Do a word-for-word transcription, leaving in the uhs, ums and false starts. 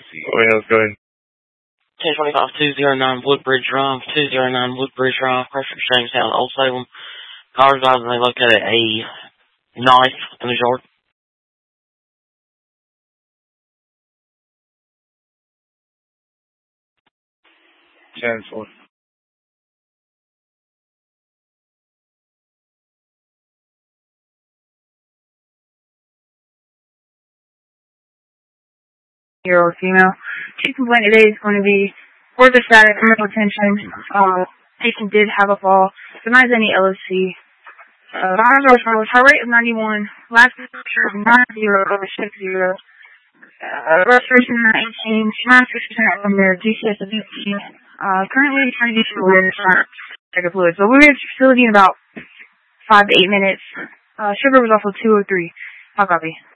Oh, yeah, let's go ahead. ten twenty-five two oh nine Woodbridge Drive, two oh nine Woodbridge Drive, pressure Jamestown, Old Salem. Cars driving, they located a knife in the yard. ten four. Year-old female. Chief complaint today is going to be orthostatic hypotension. Uh, patient did have a fall. Denies any L O C. Uh, heart rate of ninety-one. Last pressure of nine zero over six zero. Uh, respiration nineteen. ninety-six percent from their G C S of fifteen. Uh, currently trying to do some awareness check of fluid. So we'll be at the facility in about five to eight minutes. Uh, sugar was also two oh three. How copy?